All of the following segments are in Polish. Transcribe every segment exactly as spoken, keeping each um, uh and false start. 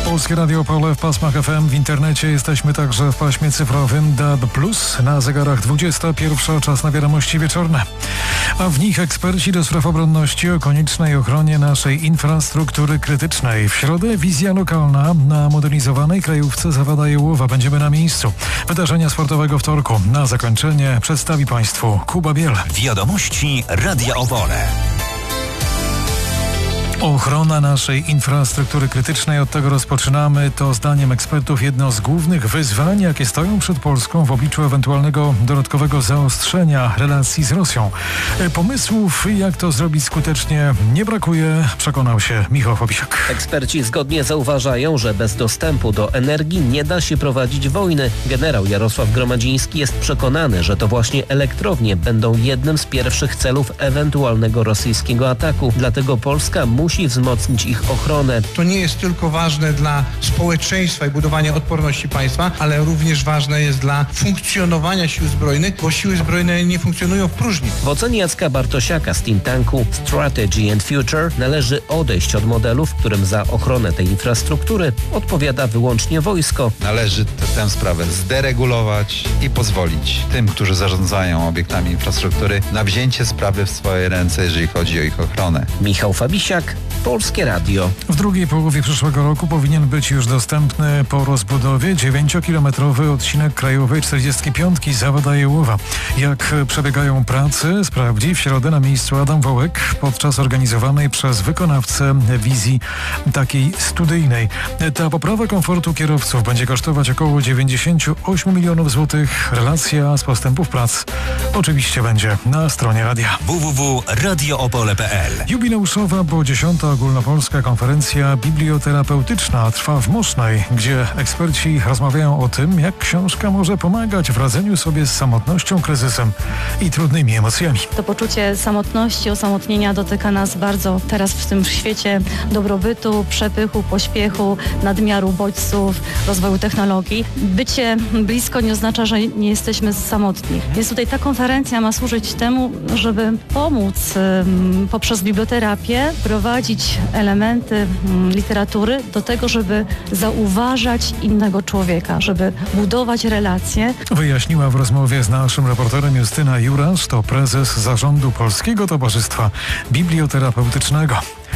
Polskie Radio Opole w pasmach F M. W internecie jesteśmy także w paśmie cyfrowym D A B plus. Na zegarach dwudziesta pierwsza, czas na wiadomości wieczorne. A w nich eksperci do spraw obronności o koniecznej ochronie naszej infrastruktury krytycznej. W środę wizja lokalna na modernizowanej krajówce Zawada Jełowa. Będziemy na miejscu. Wydarzenia sportowego wtorku. Na zakończenie przedstawi Państwu Kuba Biel. Wiadomości Radia Opole. Ochrona naszej infrastruktury krytycznej, od tego rozpoczynamy. To zdaniem ekspertów jedno z głównych wyzwań, jakie stoją przed Polską w obliczu ewentualnego dodatkowego zaostrzenia relacji z Rosją. Pomysłów, jak to zrobić skutecznie, nie brakuje, przekonał się Michał Fabisiak. Eksperci zgodnie zauważają, że bez dostępu do energii nie da się prowadzić wojny. Generał Jarosław Gromadziński jest przekonany, że to właśnie elektrownie będą jednym z pierwszych celów ewentualnego rosyjskiego ataku. Dlatego Polska musi musi wzmocnić ich ochronę. To nie jest tylko ważne dla społeczeństwa i budowania odporności państwa, ale również ważne jest dla funkcjonowania sił zbrojnych, bo siły zbrojne nie funkcjonują w próżni. W ocenie Jacka Bartosiaka z think tanku Strategy and Future należy odejść od modelu, w którym za ochronę tej infrastruktury odpowiada wyłącznie wojsko. Należy t- tę sprawę zderegulować i pozwolić tym, którzy zarządzają obiektami infrastruktury, na wzięcie sprawy w swoje ręce, jeżeli chodzi o ich ochronę. Michał Fabisiak, Polskie Radio. W drugiej połowie przyszłego roku powinien być już dostępny po rozbudowie dziewięciokilometrowy odcinek krajowej czterdziestki piątki Zawada Jełowa. Jak przebiegają prace, sprawdzi w środę na miejscu Adam Wołek podczas organizowanej przez wykonawcę wizji takiej studyjnej. Ta poprawa komfortu kierowców będzie kosztować około dziewięćdziesiąt osiem milionów złotych. Relacja z postępów prac oczywiście będzie na stronie radia. w w w kropka radio opole kropka p l. Jubileuszowa, bo dziesiąta ogólnopolska konferencja biblioterapeutyczna trwa w Mosznej, gdzie eksperci rozmawiają o tym, jak książka może pomagać w radzeniu sobie z samotnością, kryzysem i trudnymi emocjami. To poczucie samotności, osamotnienia dotyka nas bardzo teraz w tym świecie dobrobytu, przepychu, pośpiechu, nadmiaru bodźców, rozwoju technologii. Bycie blisko nie oznacza, że nie jesteśmy samotni. Więc tutaj ta konferencja ma służyć temu, żeby pomóc um, poprzez biblioterapię prowadzić elementy um, literatury do tego, żeby zauważać innego człowieka, żeby budować relacje. Wyjaśniła w rozmowie z naszym reporterem Justyna Jurasz, to prezes zarządu Polskiego Towarzystwa Biblioterapeutycznego.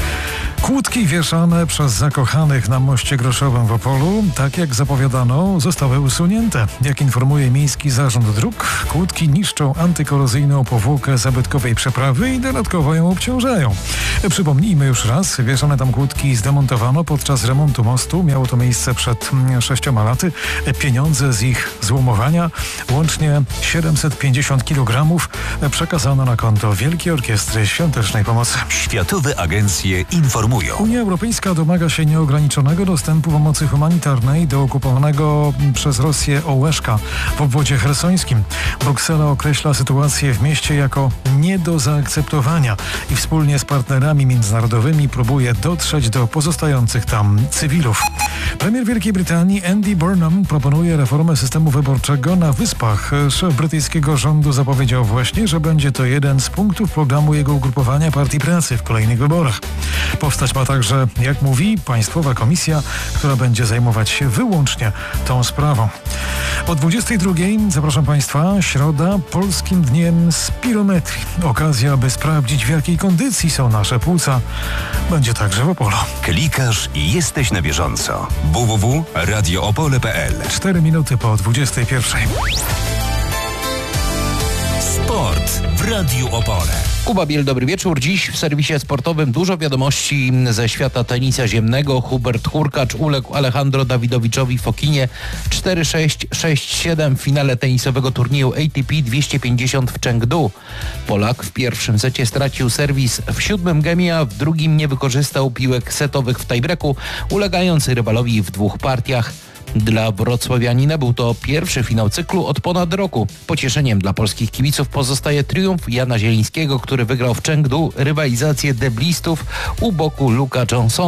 Kłódki wieszane przez zakochanych na moście Groszowym w Opolu, tak jak zapowiadano, zostały usunięte. Jak informuje Miejski Zarząd Dróg, kłódki niszczą antykorozyjną powłokę zabytkowej przeprawy i dodatkowo ją obciążają. Przypomnijmy już raz, wieszane tam kłódki zdemontowano podczas remontu mostu. Miało to miejsce przed sześcioma laty. Pieniądze z ich złomowania, łącznie siedemset pięćdziesiąt kilogramów, przekazano na konto Wielkiej Orkiestry Świątecznej Pomocy. Światowe agencje informują. Unia Europejska domaga się nieograniczonego dostępu pomocy humanitarnej do okupowanego przez Rosję Ołeszka w obwodzie chersońskim. Bruksela określa sytuację w mieście jako nie do zaakceptowania i wspólnie z partnerami międzynarodowymi próbuje dotrzeć do pozostających tam cywilów. Premier Wielkiej Brytanii Andy Burnham proponuje reformę systemu wyborczego na Wyspach. Szef brytyjskiego rządu zapowiedział właśnie, że będzie to jeden z punktów programu jego ugrupowania Partii Pracy w kolejnych wyborach. Powstać ma także, jak mówi, państwowa komisja, która będzie zajmować się wyłącznie tą sprawą. O dwudziestej drugiej, zapraszam Państwa, środa, Polskim Dniem Spirometrii. Okazja, by sprawdzić, w jakiej kondycji są nasze płuca. Będzie także w Opolu. Klikasz i jesteś na bieżąco. w w w kropka radio opole kropka p l. Cztery minuty po dwudziestej pierwszej. Sport w Radiu Opole. Kuba Biel, dobry wieczór. Dziś w serwisie sportowym dużo wiadomości ze świata tenisa ziemnego. Hubert Hurkacz uległ Alejandro Dawidowiczowi Fokinie cztery sześć, sześć siedem w finale tenisowego turnieju A T P dwieście pięćdziesiąt w Chengdu. Polak w pierwszym secie stracił serwis w siódmym gemie, a w drugim nie wykorzystał piłek setowych w tiebreaku, ulegając rywalowi w dwóch partiach. Dla wrocławianina był to pierwszy finał cyklu od ponad roku. Pocieszeniem dla polskich kibiców pozostaje triumf Jana Zielińskiego, który wygrał w Chengdu rywalizację deblistów u boku Luka Johnsona.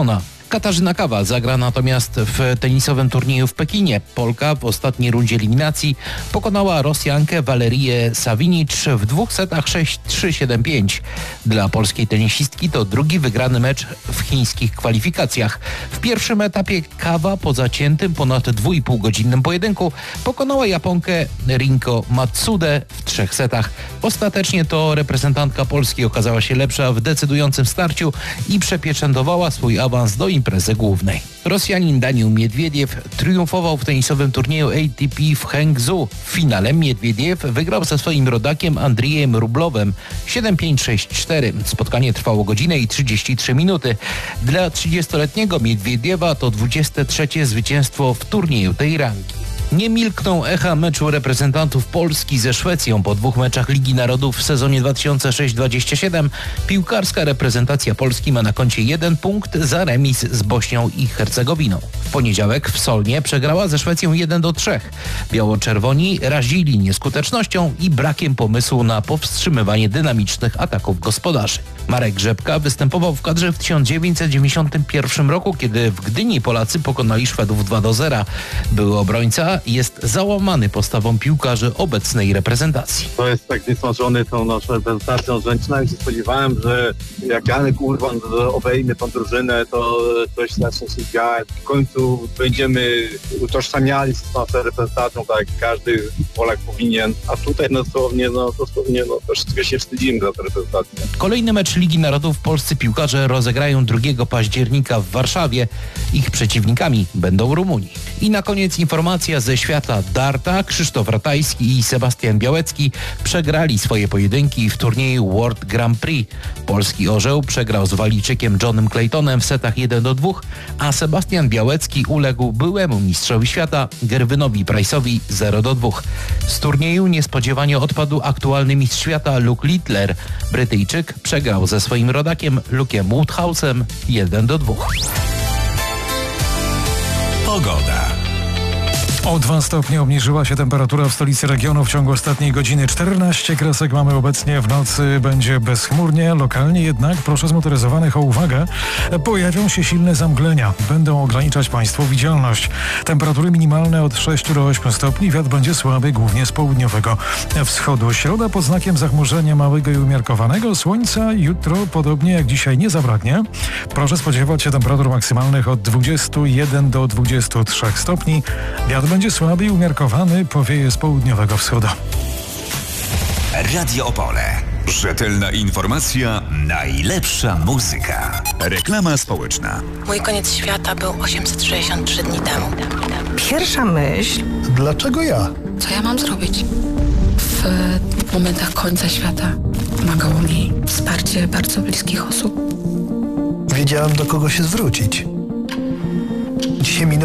Katarzyna Kawal zagra natomiast w tenisowym turnieju w Pekinie. Polka w ostatniej rundzie eliminacji pokonała Rosjankę Walerię Savinic w dwóch setach sześć trzy siedem pięć. Dla polskiej tenisistki to drugi wygrany mecz w chińskich kwalifikacjach. W pierwszym etapie Kawa po zaciętym ponad dwuipółgodzinnym pojedynku pokonała Japonkę Rinko Matsudę w trzech setach. Ostatecznie to reprezentantka Polski okazała się lepsza w decydującym starciu i przepieczętowała swój awans do imprezy głównej. Rosjanin Daniil Miedwiediew triumfował w tenisowym turnieju A T P w Hangzhou. W finale Miedwiediew wygrał ze swoim rodakiem Andriejem Rublowem siedem pięć sześć cztery. Spotkanie trwało godzinę i trzydzieści trzy minuty. Dla trzydziestoletniego Miedwiediewa to dwudzieste trzecie zwycięstwo w turnieju tej rangi. Nie milkną echa meczu reprezentantów Polski ze Szwecją. Po dwóch meczach Ligi Narodów w sezonie dwa tysiące szósty dwudziesty siódmy piłkarska reprezentacja Polski ma na koncie jeden punkt za remis z Bośnią i Hercegowiną. W poniedziałek w Solnie przegrała ze Szwecją jeden do trzech. Biało-czerwoni razili nieskutecznością i brakiem pomysłu na powstrzymywanie dynamicznych ataków gospodarzy. Marek Grzebka występował w kadrze w tysiąc dziewięćset dziewięćdziesiątym pierwszym roku, kiedy w Gdyni Polacy pokonali Szwedów dwa do zera. Były obrońca jest załamany postawą piłkarzy obecnej reprezentacji. To jest tak niesmażony tą naszą reprezentacją, że przynajmniej się spodziewałem, że jak Janek Urban obejmie tą drużynę, to coś zacznie się dziać. W końcu będziemy utożsamiali się z naszą reprezentacją, tak jak każdy Polak powinien. A tutaj dosłownie, no dosłownie, no troszeczkę się wstydzimy za tę reprezentację. Kolejny mecz Ligi Narodów polscy piłkarze rozegrają drugiego października w Warszawie. Ich przeciwnikami będą Rumuni. I na koniec informacja ze świata darta. Krzysztof Ratajski i Sebastian Białecki przegrali swoje pojedynki w turnieju World Grand Prix. Polski orzeł przegrał z Walijczykiem Johnem Claytonem w setach jeden do dwóch, a Sebastian Białecki uległ byłemu mistrzowi świata Gerwynowi Price'owi zero do dwóch. Z turnieju niespodziewanie odpadł aktualny mistrz świata Luke Littler. Brytyjczyk przegrał ze swoim rodakiem Luke'em Woodhouse'em jeden do dwóch. Pogoda. O dwa stopnie obniżyła się temperatura w stolicy regionu w ciągu ostatniej godziny. czternaście kresek mamy obecnie, w nocy będzie bezchmurnie, lokalnie jednak proszę zmotoryzowanych o uwagę. Pojawią się silne zamglenia, będą ograniczać Państwu widzialność. Temperatury minimalne od sześciu do ośmiu stopni, wiatr będzie słaby głównie z południowego wschodu. Środa pod znakiem zachmurzenia małego i umiarkowanego. Słońca jutro podobnie jak dzisiaj nie zabraknie. Proszę spodziewać się temperatur maksymalnych od dwudziestu jeden do dwudziestu trzech stopni. Wiatr będzie słaby i umiarkowany, powieje z południowego wschodu. Radio Opole. Rzetelna informacja, najlepsza muzyka. Reklama społeczna. Mój koniec świata był osiemset sześćdziesiąt trzy dni temu. Pierwsza myśl... Dlaczego ja? Co ja mam zrobić? W momentach końca świata pomagało mi wsparcie bardzo bliskich osób. Wiedziałam, do kogo się zwrócić. Dzisiaj minął